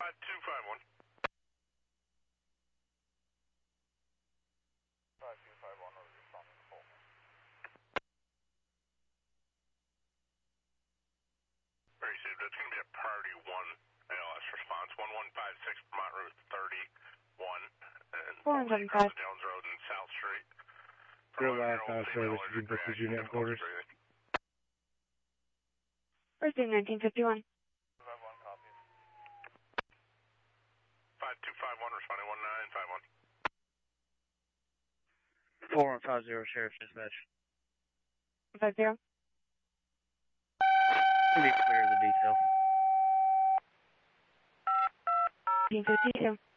5251. 5251 was responding to Fulton. Received. It's going to be a priority 1 ALS response. 1156 Vermont Route 31 and 475. Jones Road and South Street. Your last service, did you book the unit quarters? Thursday, 1951. 51 copies. 5251 responding 1951. 4150 Sheriff's Dispatch. 50. Be clear of the detail. 1952.